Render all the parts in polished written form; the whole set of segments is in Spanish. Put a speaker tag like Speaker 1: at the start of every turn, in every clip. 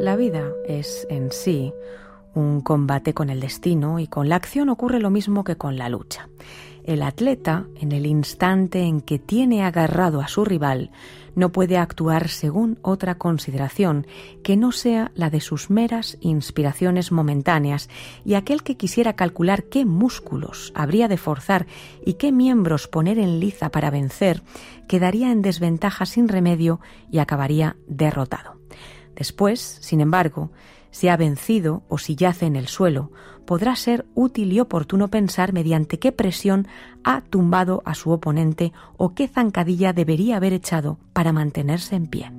Speaker 1: La vida es en sí un combate con el destino y con la acción ocurre lo mismo que con la lucha. El atleta, en el instante en que tiene agarrado a su rival, no puede actuar según otra consideración que no sea la de sus meras inspiraciones momentáneas, y aquel que quisiera calcular qué músculos habría de forzar y qué miembros poner en liza para vencer, quedaría en desventaja sin remedio y acabaría derrotado. Después, sin embargo, si ha vencido o si yace en el suelo, podrá ser útil y oportuno pensar mediante qué presión ha tumbado a su oponente o qué zancadilla debería haber echado para mantenerse en pie.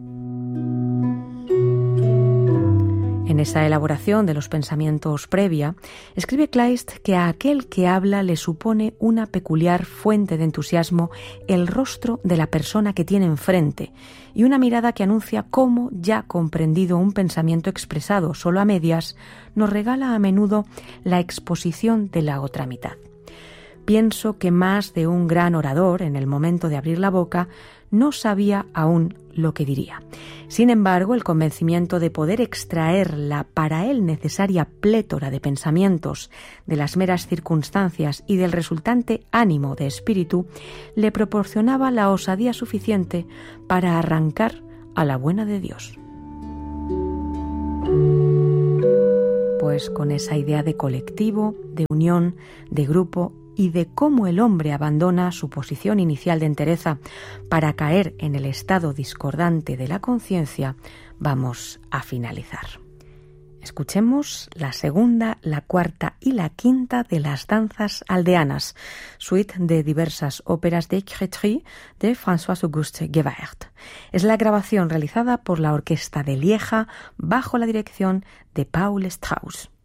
Speaker 1: En esa elaboración de los pensamientos previa, escribe Kleist que a aquel que habla le supone una peculiar fuente de entusiasmo el rostro de la persona que tiene enfrente y una mirada que anuncia cómo, ya comprendido un pensamiento expresado solo a medias, nos regala a menudo la exposición de la otra mitad. Pienso que más de un gran orador, en el momento de abrir la boca, no sabía aún lo que diría. Sin embargo, el convencimiento de poder extraer la para él necesaria plétora de pensamientos de las meras circunstancias y del resultante ánimo de espíritu le proporcionaba la osadía suficiente para arrancar a la buena de Dios. Pues con esa idea de colectivo, de unión, de grupo y de cómo el hombre abandona su posición inicial de entereza para caer en el estado discordante de la conciencia, vamos a finalizar. Escuchemos la segunda, la cuarta y la quinta de las danzas aldeanas, suite de diversas óperas de Grétry de François-Auguste Gevert. Es la grabación realizada por la Orquesta de Lieja bajo la dirección de Paul Strauss.